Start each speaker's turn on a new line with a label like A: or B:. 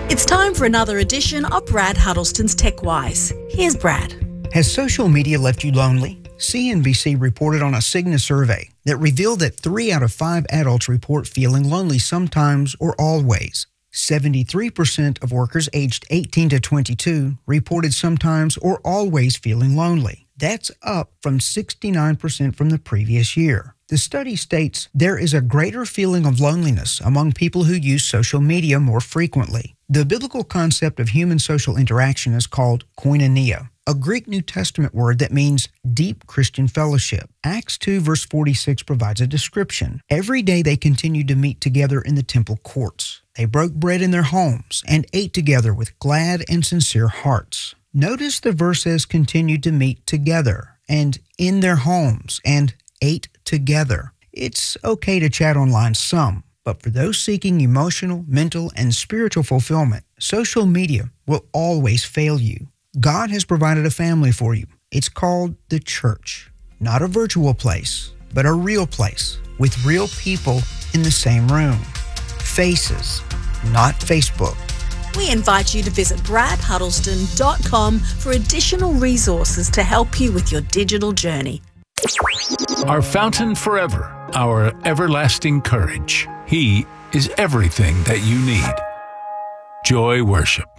A: It's time for another edition of Brad Huddleston's TechWise. Here's Brad.
B: Has social media left you lonely? CNBC reported on a Cigna survey that revealed that 3 out of 5 adults report feeling lonely sometimes or always. 73% of workers aged 18 to 22 reported sometimes or always feeling lonely. That's up from 69% from the previous year. The study states there is a greater feeling of loneliness among people who use social media more frequently. The biblical concept of human social interaction is called koinonia, a Greek New Testament word that means deep Christian fellowship. Acts 2 verse 46 provides a description. Every day they continued to meet together in the temple courts. They broke bread in their homes and ate together with glad and sincere hearts. Notice the verse says continued to meet together and in their homes and ate together. It's okay to chat online some, but for those seeking emotional, mental, and spiritual fulfillment, social media will always fail you. God has provided a family for you. It's called the church. Not a virtual place, but a real place with real people in the same room. Faces, not Facebook.
A: We invite you to visit bradhuddleston.com for additional resources to help you with your digital journey.
C: Our fountain forever, our everlasting courage. He is everything that you need. Joy Worship.